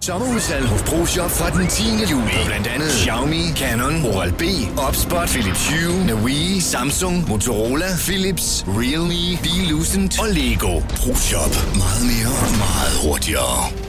Sommerudsalg hos ProShop fra den 10. juli. Blandt andet Xiaomi, Canon, Oral-B, Opspot, Philips Hue, Navii, Samsung, Motorola, Philips, Realme, Belucent og Lego. ProShop. Meget mere, meget hurtigere.